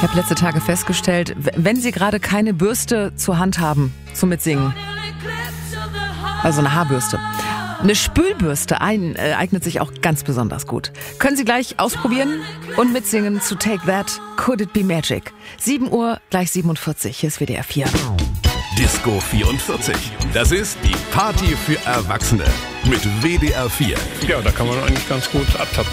habe letzte Tage festgestellt, wenn Sie gerade keine Bürste zur Hand haben zum Mitsingen, also eine Haarbürste, eine Spülbürste eignet sich auch ganz besonders gut. Können Sie gleich ausprobieren und mitsingen zu Take That, Could It Be Magic. 7 Uhr, gleich 47, hier ist WDR 4. Disco 44. Das ist die Party für Erwachsene mit WDR 4. Ja, da kann man eigentlich ganz gut abtappen.